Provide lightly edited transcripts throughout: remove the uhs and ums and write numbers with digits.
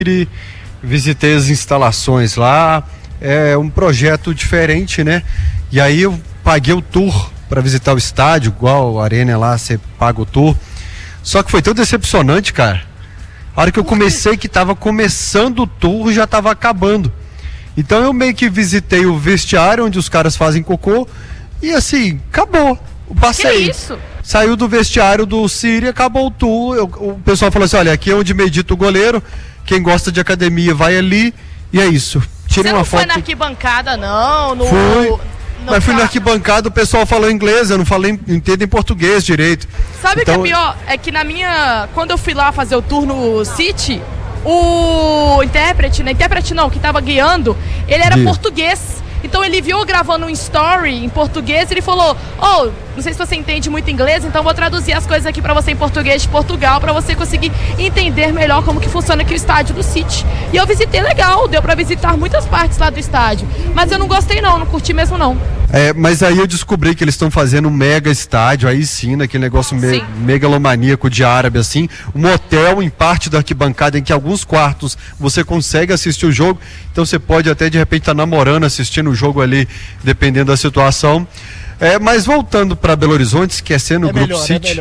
visitei as instalações lá, é um projeto diferente, né? E aí eu paguei o tour para visitar o estádio, igual a Arena lá, você paga o tour. Só que foi tão decepcionante, cara. A hora que eu comecei, que tava começando o tour, já tava acabando. Então eu meio que visitei o vestiário onde os caras fazem cocô e assim, acabou o passeio. Que isso? Saiu do vestiário do City, acabou o tour. O pessoal falou assim, olha, aqui é onde medita o goleiro, quem gosta de academia vai ali, e é isso. Tirei uma foto. Você não foi na arquibancada, não? Fui. Mas fui na arquibancada, o pessoal falou inglês, eu não falei, entendo em português direito. Sabe o que é pior? É que quando eu fui lá fazer o tour no City, o intérprete, que tava guiando, ele era português. Então ele viu gravando um story em português e ele falou, não sei se você entende muito inglês, então vou traduzir as coisas aqui pra você em português de Portugal, pra você conseguir entender melhor como que funciona aqui o estádio do City. E eu visitei legal, deu pra visitar muitas partes lá do estádio, mas eu não gostei não curti mesmo não. Mas aí eu descobri que eles estão fazendo um mega estádio, aí sim, naquele negócio megalomaníaco de árabe, assim, um hotel em parte da arquibancada, em que alguns quartos você consegue assistir o jogo, então você pode até de repente estar namorando, assistindo o jogo ali, dependendo da situação. Mas voltando para Belo Horizonte, esquecendo o Grupo City.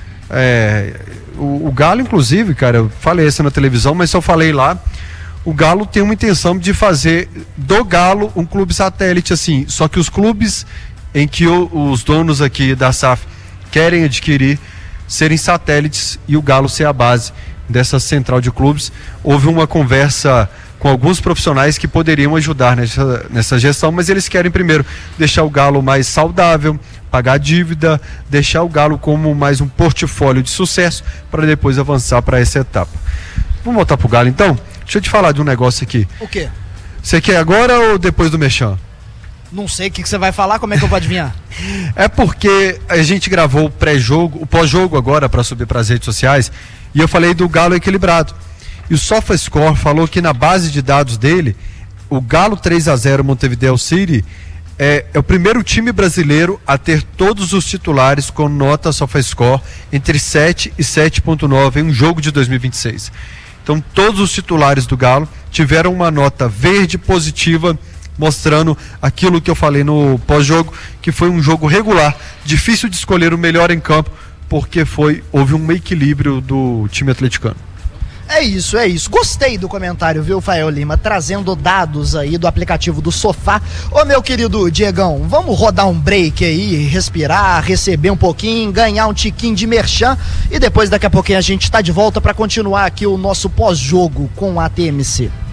O Galo, inclusive, cara, eu falei isso na televisão, mas só falei lá. O Galo tem uma intenção de fazer do Galo um clube satélite, assim. Só que os clubes em que os donos aqui da SAF querem adquirir serem satélites e o Galo ser a base dessa central de clubes. Houve uma conversa com alguns profissionais que poderiam ajudar nessa gestão, mas eles querem primeiro deixar o Galo mais saudável, pagar a dívida, deixar o Galo como mais um portfólio de sucesso para depois avançar para essa etapa. Vamos voltar pro Galo então? Deixa eu te falar de um negócio aqui. O quê? Você quer agora ou depois do Merchan? Não sei o que você vai falar, como é que eu vou adivinhar? É porque a gente gravou o pré-jogo, o pós-jogo agora para subir para as redes sociais, e eu falei do Galo equilibrado. E o SofaScore falou que na base de dados dele, o Galo 3-0 Montevideo City é o primeiro time brasileiro a ter todos os titulares com nota SofaScore entre 7 e 7.9 em um jogo de 2026. Então todos os titulares do Galo tiveram uma nota verde positiva, mostrando aquilo que eu falei no pós-jogo, que foi um jogo regular, difícil de escolher o melhor em campo, porque houve um equilíbrio do time atleticano. É isso. Gostei do comentário, viu, Fael Lima? Trazendo dados aí do aplicativo do Sofá. Ô, meu querido Diegão, vamos rodar um break aí, respirar, receber um pouquinho, ganhar um tiquinho de merchan e depois, daqui a pouquinho, a gente tá de volta para continuar aqui o nosso pós-jogo com a TMC.